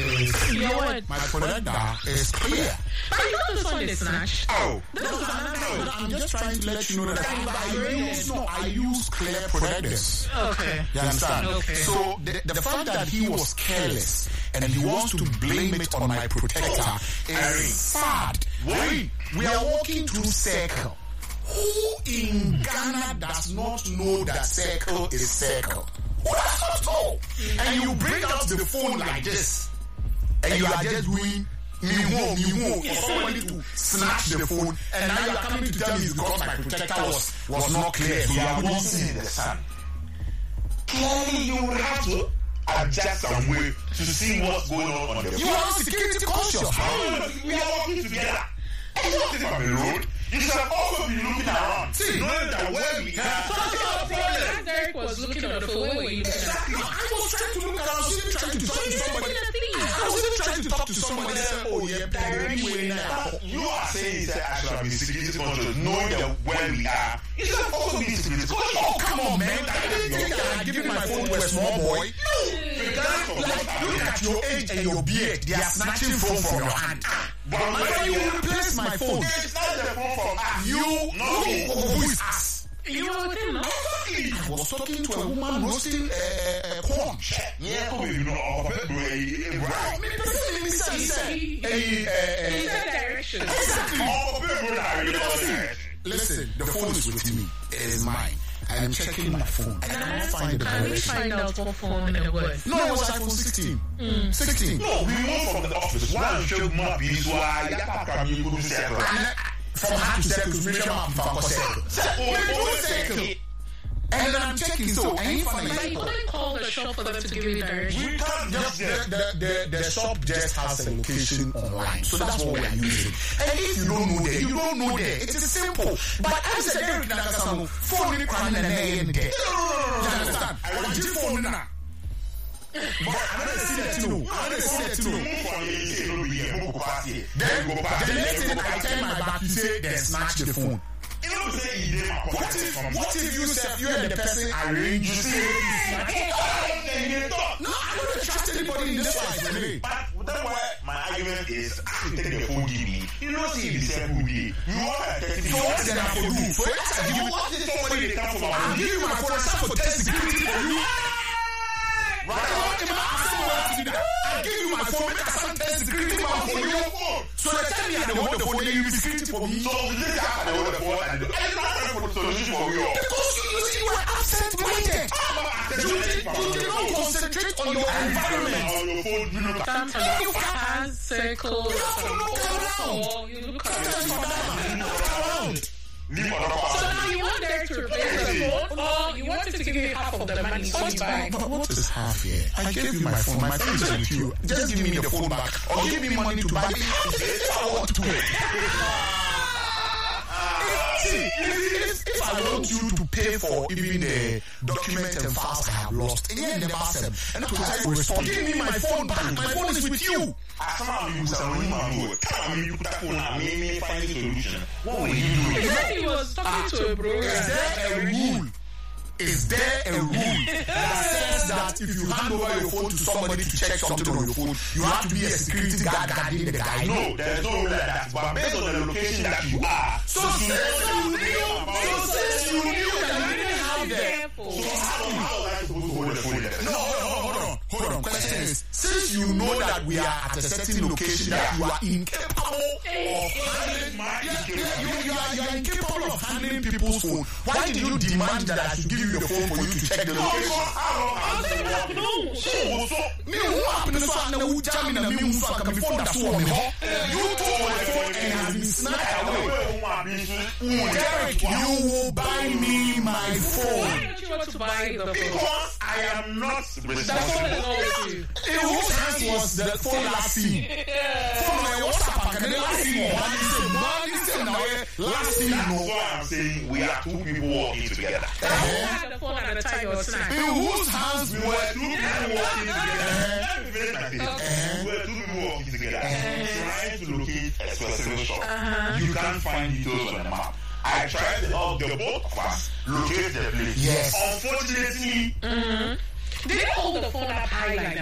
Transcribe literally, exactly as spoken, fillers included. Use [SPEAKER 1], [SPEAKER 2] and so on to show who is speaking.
[SPEAKER 1] is
[SPEAKER 2] Your
[SPEAKER 1] my projector is clear.
[SPEAKER 2] But you know this one is snatched.
[SPEAKER 1] Oh,
[SPEAKER 2] This is another
[SPEAKER 1] but I'm just trying to let you know that I, I use no, I use clear projectors.
[SPEAKER 2] Okay.
[SPEAKER 1] You understand?
[SPEAKER 2] Okay.
[SPEAKER 1] So the, the fact that he was careless and he wants to blame it on my protector is sad. Wait, we are walking through circle. Who in Ghana does not know that circle is circle? Who does not know? And you bring out the phone like this, and you are just doing me whoa, me whoa, for somebody to snatch the phone, and now you are coming to tell me because my protector was, was not clear, so you are not seeing the sun.
[SPEAKER 3] Clearly, you will have to adjust some way to see what's going on on the
[SPEAKER 1] You are security conscious.
[SPEAKER 3] We are working together. And you're sitting on the road. You should have also been looking around. See, knowing that where we are.
[SPEAKER 2] Derek was looking on the phone. Where were you looking at?
[SPEAKER 1] I was trying to look around, I was even trying to talk to somebody. I was even trying to talk to somebody and say, oh yeah, anyway now.
[SPEAKER 3] You are saying that I should have been security conscious, knowing that where we are. You should have also been security conscious.
[SPEAKER 1] Oh, come on, man. I didn't think that I giving my phone to a small boy.
[SPEAKER 3] No.
[SPEAKER 1] Like, look at your age and your beard. They are snatching phone from your hand.
[SPEAKER 3] But
[SPEAKER 1] when you replace my phone,
[SPEAKER 3] it's not the phone from us.
[SPEAKER 1] you,
[SPEAKER 3] No.
[SPEAKER 1] who is us?
[SPEAKER 2] You were with him, no?
[SPEAKER 1] I was talking to a woman roasting uh, corn.
[SPEAKER 3] Yeah, come you know, I'll bet you
[SPEAKER 1] Right. Me personally, me say, me say,
[SPEAKER 2] In
[SPEAKER 1] eh,
[SPEAKER 2] that direction.
[SPEAKER 1] eh, listen, the phone is with me. It is mine. I am checking my phone. I cannot find the
[SPEAKER 2] Can we
[SPEAKER 1] direction.
[SPEAKER 2] find out what phone it was?
[SPEAKER 1] No, it was iPhone sixteen.
[SPEAKER 2] Mm.
[SPEAKER 1] sixteen.
[SPEAKER 3] No, we moved from the office. One show more peace. Why? Yapa come you go to circle.
[SPEAKER 1] From hard to circles, make sure I'm from circle.
[SPEAKER 3] Oh,
[SPEAKER 1] circle. And then I'm checking, so I ain't finding
[SPEAKER 2] But you
[SPEAKER 1] it.
[SPEAKER 2] couldn't call the shop for them to give you directions.
[SPEAKER 3] We can't just
[SPEAKER 1] The, the, the, the shop just has a location online, so that's what we are using. And if you don't know there, you don't know there. It is simple. But as I said, Derek Nagasamu, phone in crying and there. You understand? I want you phone now. But I don't see that too. I don't see that too. Then, the next thing I turn my back, you say, then snatch the phone. What if, what if you said you and the person arrange you say, no, I don't trust anybody in this life, really.
[SPEAKER 3] But that's why my argument is, I should take the phone give me. You don't see the same who be. You want to take
[SPEAKER 1] So what did I have to do? For it,
[SPEAKER 3] You want to somebody to come from
[SPEAKER 1] I'll
[SPEAKER 3] our
[SPEAKER 1] give you my phone, start for test security for you.
[SPEAKER 3] Right?
[SPEAKER 1] I'll give you my phone, make a some test security for you. So the time you had the hold the phone, then you be security for me.
[SPEAKER 3] So this guy can hold the phone and do. I did not have a solution for you.
[SPEAKER 1] Because you, you, you were absent-minded. You did, you did not concentrate on your environment.
[SPEAKER 3] On your phone, you look at
[SPEAKER 2] Sometimes you can circle.
[SPEAKER 1] You have to look around.
[SPEAKER 2] Or you look
[SPEAKER 1] Sometimes you
[SPEAKER 2] around.
[SPEAKER 1] have to look around.
[SPEAKER 3] leave on the
[SPEAKER 2] So
[SPEAKER 3] phone.
[SPEAKER 2] now you want Derek to replace the phone, or you wanted to give you half of the money so you buy.
[SPEAKER 1] But what is half here? I gave you my phone. My phone is with you. Just give me the phone back, or give me money to buy it. If I want to pay. See, if, if I want you to pay for even the document and files I have lost, and then never said, and I will respond, give me my phone back. My phone is with you.
[SPEAKER 3] As someone who said, when you are good, tell me you put that phone out, me, me, find a solution. What will you do?
[SPEAKER 2] He said he was talking to a bro.
[SPEAKER 1] Is there a rule? Is there a rule that says that if you hand over your phone to somebody to check something on your phone, you have to be a security guard guarding the guy?
[SPEAKER 3] No, there's no rule like that. But based on the location that you are,
[SPEAKER 1] So since you knew, so since you knew that you didn't have the
[SPEAKER 3] so how, how am I supposed to hold the phone there?
[SPEAKER 1] No, hold on, hold on, hold on. Question is, since you know that we are at a certain location that you are incapable of handling, you, you, you, are, you are incapable of handling people's phone, why did you demand that I should give you the phone for you to check the location? Me who happen to say na who jam na me who so aka me phone da so on me ho. You took my phone and has been snatched away. Derek, you will buy me my phone.
[SPEAKER 2] Why don't you want to buy the phone?
[SPEAKER 3] Because I am not
[SPEAKER 2] The phone
[SPEAKER 3] responsible.
[SPEAKER 2] is not with you.
[SPEAKER 1] In whose hands was the phone last seen? Phone my WhatsApp and the last seen one is one is now last seen
[SPEAKER 3] That's
[SPEAKER 1] no.
[SPEAKER 3] why I'm saying we are two people working together.
[SPEAKER 2] You had the phone at the time you were snatched.
[SPEAKER 1] In whose hands
[SPEAKER 3] We
[SPEAKER 1] were
[SPEAKER 3] were two people working together. Let me finish my thing. We were two people working together, trying to locate a specific shop. You can't find details on the map. I tried to help the both of us locate the place.
[SPEAKER 1] Yes.
[SPEAKER 3] Unfortunately,
[SPEAKER 2] Did they hold the phone up high like that?